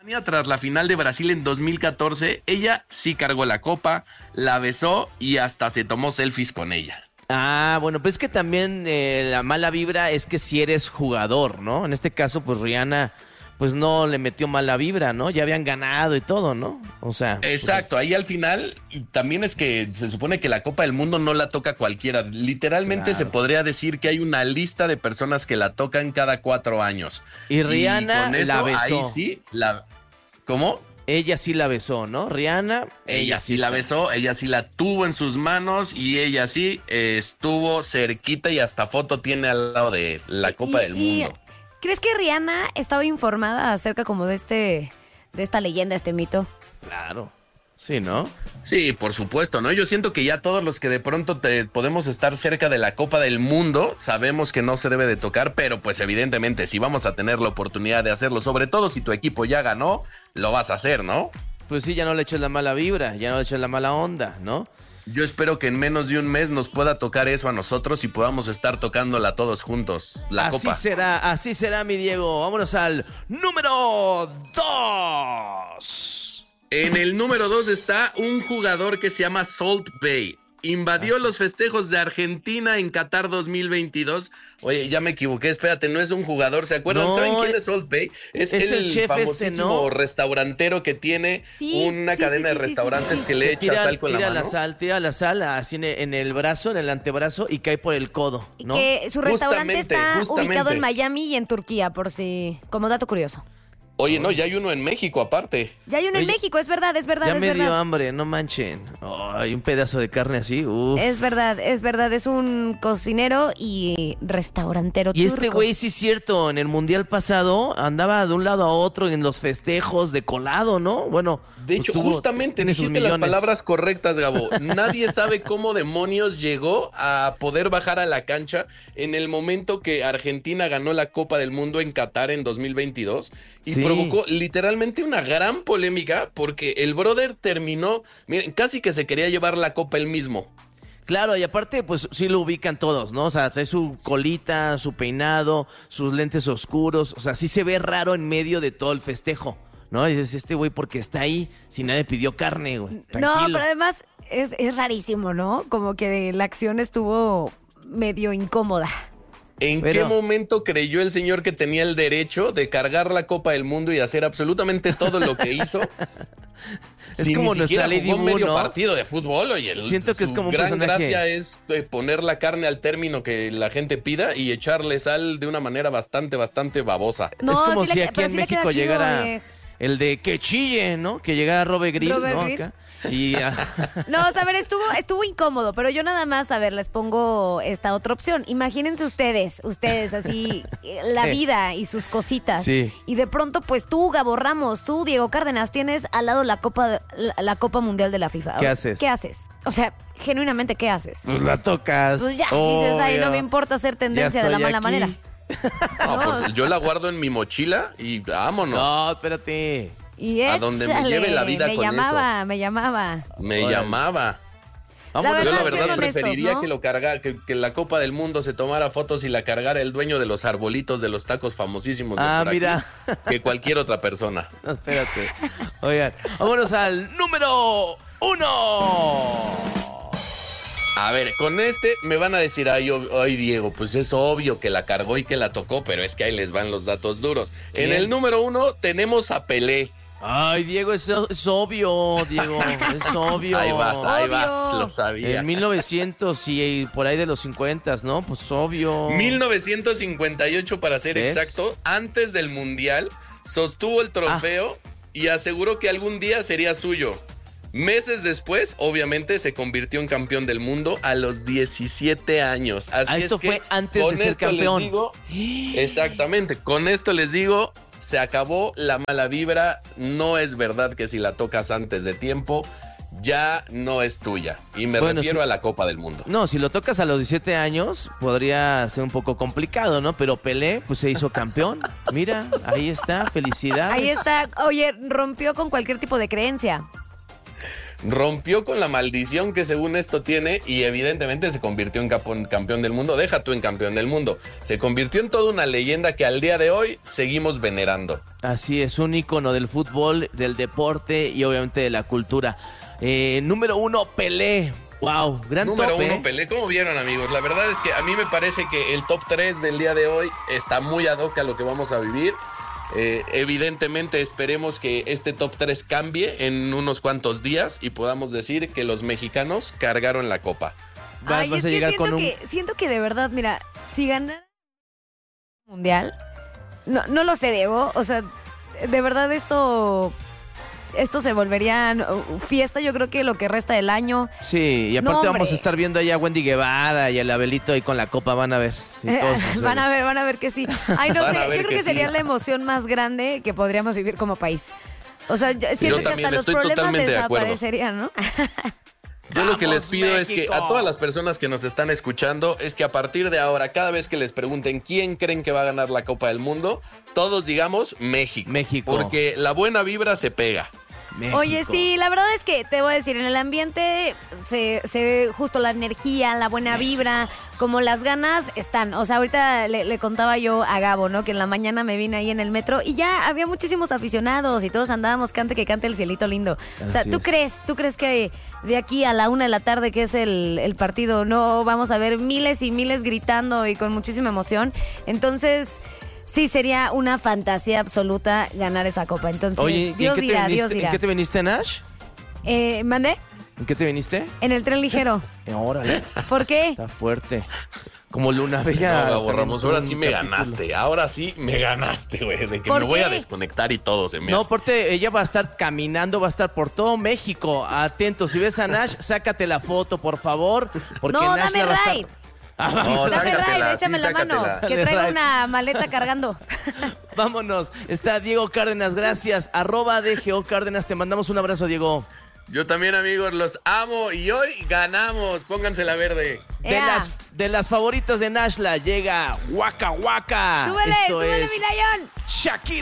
Tras la final de Brasil en 2014, ella sí cargó la copa, la besó y hasta se tomó selfies con ella. Ah, bueno, pues es que también la mala vibra es que si eres jugador, ¿no? En este caso, pues Rihanna, pues no le metió mala vibra, ¿no? Ya habían ganado y todo, ¿no? O sea... Exacto, pues... ahí al final también es que se supone que la Copa del Mundo no la toca cualquiera. Literalmente se podría decir que hay una lista de personas que la tocan cada 4 años. Y Rihanna con eso, la besó. Ahí sí, ¿Cómo? Ella sí la besó, ¿no? Rihanna. Ella sí la besó, ella sí la tuvo en sus manos y ella sí estuvo cerquita y hasta foto tiene al lado de la Copa del Mundo. ¿Crees que Rihanna estaba informada acerca como de esta leyenda, este mito? Claro. Sí, ¿no? Sí, por supuesto, ¿no? Yo siento que ya todos los que de pronto podemos estar cerca de la Copa del Mundo sabemos que no se debe de tocar, pero pues evidentemente si vamos a tener la oportunidad de hacerlo, sobre todo si tu equipo ya ganó, lo vas a hacer, ¿no? Pues sí, ya no le eches la mala vibra, ya no le eches la mala onda, ¿no? Yo espero que en menos de un mes nos pueda tocar eso a nosotros y podamos estar tocándola todos juntos, la Copa. Así será, mi Diego. Vámonos al número 2. En el número 2 está un jugador que se llama Salt Bae. Invadió los festejos de Argentina en Qatar 2022. Oye, ya me equivoqué, espérate, no es un jugador, ¿se acuerdan? No, ¿Saben quién es Salt Bae? Es el chef famosísimo restaurantero que tiene una cadena de restaurantes que le echa sal con la mano. Tira la sal así en el brazo, en el antebrazo y cae por el codo, ¿no? Que su restaurante está ubicado en Miami y en Turquía, como dato curioso. Oye, no, ya hay uno en México aparte. Ya hay uno en México, es verdad. Ya me dio hambre, no manchen. Ay, un pedazo de carne así, uf. Es verdad, es un cocinero y restaurantero turco. Y este güey, sí es cierto, en el Mundial pasado andaba de un lado a otro en los festejos de colado, ¿no? Bueno, de hecho, justamente dijiste las palabras correctas, Gabo. Nadie sabe cómo demonios llegó a poder bajar a la cancha en el momento que Argentina ganó la Copa del Mundo en Qatar en 2022 y provocó literalmente una gran polémica porque el brother terminó, miren, casi que se quería llevar la copa él mismo. Claro, y aparte, pues sí lo ubican todos, ¿no? O sea, trae su colita, su peinado, sus lentes oscuros, o sea, sí se ve raro en medio de todo el festejo, ¿no? Y dices, este güey, porque está ahí si nadie pidió carne, güey. Tranquilo. No, pero además es rarísimo, ¿no? Como que la acción estuvo medio incómoda. ¿Qué momento creyó el señor que tenía el derecho de cargar la Copa del Mundo y hacer absolutamente todo lo que hizo? Es como nuestra Lady jugó Wu, medio ¿no? partido de fútbol, oye. Siento que es como un gran personaje. Gracia es poner la carne al término que la gente pida y echarle sal de una manera bastante babosa. No, es como sí si aquí en México llegara el de que chille, ¿no? Que llegara Robert Grill, ¿no? Acá. Y, no, o sea, a ver, estuvo incómodo, pero yo nada más, a ver, les pongo esta otra opción. Imagínense ustedes así, la vida y sus cositas. Sí. Y de pronto, pues tú, Gabo Ramos, tú, Diego Cárdenas, tienes al lado la Copa Mundial de la FIFA. ¿Qué haces? ¿Qué haces? O sea, genuinamente, ¿qué haces? Pues la tocas. Pues ya, dices, ay, no me importa hacer tendencia de la mala manera. No, pues yo la guardo en mi mochila y vámonos. No, espérate. Y a donde me lleve la vida con eso. Me llamaba. Yo la verdad preferiría honestos, ¿no? que la Copa del Mundo se tomara fotos y la cargara el dueño de los arbolitos de los tacos famosísimos de por mira. Aquí, que cualquier otra persona. No, espérate. Oigan, vámonos al número 1. A ver, con me van a decir, ay Diego, pues es obvio que la cargó y que la tocó, pero es que ahí les van los datos duros. Bien. En el número 1 tenemos a Pelé. Ay, Diego, es obvio, Diego, es obvio. Ahí vas, lo sabía. En 1900 y por ahí de los 50, ¿no? Pues obvio. 1958 para ser exacto, antes del Mundial, sostuvo el trofeo y aseguró que algún día sería suyo. Meses después, obviamente, se convirtió en campeón del mundo a los 17 años. Así esto es que fue antes de ser campeón. Exactamente, con esto les digo, se acabó la mala vibra. No es verdad que si la tocas antes de tiempo, ya no es tuya. Y me refiero a la Copa del Mundo. No, si lo tocas a los 17 años, podría ser un poco complicado, ¿no? Pero Pelé, pues se hizo campeón. Mira, ahí está, felicidades. Ahí está, oye, rompió con cualquier tipo de creencia. rompió con la maldición que según esto tiene y evidentemente se convirtió en campeón del mundo. Deja tú en campeón del mundo. Se convirtió en toda una leyenda que al día de hoy seguimos venerando. Así es, un ícono del fútbol, del deporte y obviamente de la cultura. Número 1, Pelé. Wow, gran Número top, 1, Pelé. ¿Cómo vieron, amigos? La verdad es que a mí me parece que el top 3 del día de hoy está muy ad hoc a lo que vamos a vivir. Evidentemente esperemos que este top 3 cambie en unos cuantos días y podamos decir que los mexicanos cargaron la copa. Ay, vas a llegar con siento que de verdad, mira, si ganara mundial, no lo sé, Diego, o sea, de verdad esto se volvería fiesta, yo creo que lo que resta del año. Sí, y aparte vamos a estar viendo allá a Wendy Guevara y al Abelito ahí con la copa, van a ver. Van a ver que sí. Ay, no sé, yo creo que sería la emoción más grande que podríamos vivir como país. O sea, siento que hasta los problemas desaparecerían, ¿no? Yo lo que les pido es que a todas las personas que nos están escuchando es que a partir de ahora, cada vez que les pregunten quién creen que va a ganar la Copa del Mundo, todos digamos México. Porque la buena vibra se pega. México. Oye, sí, la verdad es que te voy a decir, en el ambiente se ve justo la energía, la buena vibra, como las ganas están. O sea, ahorita le contaba yo a Gabo, ¿no? Que en la mañana me vine ahí en el metro y ya había muchísimos aficionados y todos andábamos cante el cielito lindo. O sea, ¿tú crees que de aquí a la 1 de la tarde, que es el partido, no vamos a ver miles y miles gritando y con muchísima emoción? Entonces, sí, sería una fantasía absoluta ganar esa copa. Entonces, oye, Dios dirá. ¿En qué te viniste, Nash? ¿Mandé? ¿En qué te viniste? En el tren ligero. Órale. ¿Por qué? Está fuerte. Como Luna Bella. No, Gabo Ramos, ahora sí me ganaste. Ahora sí me ganaste, güey. De que me voy a desconectar y todo se me hace. No, porque ella va a estar caminando, va a estar por todo México. Atento, si ves a Nash, sácate la foto, por favor. Porque no, Nash dame va a ray. estar... No, dame ray, échame la mano. Que traiga una maleta cargando. Vámonos. Está Diego Cárdenas, gracias. @DGO Cárdenas, te mandamos un abrazo, Diego. Yo también, amigos, los amo y hoy ganamos. Pónganse la verde. De las favoritas de Nashla llega Waka Waka. Súbele, mi Lion. Shakira.